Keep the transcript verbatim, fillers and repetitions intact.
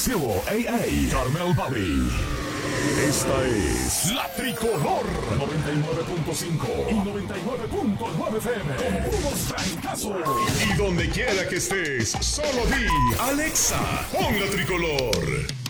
Zero A A, Carmel Valley. Esta es la Tricolor noventa y nueve punto cinco y noventa y nueve punto nueve F M. Con puros trancazos. Y donde quiera que estés, solo di Alexa, pon la Tricolor.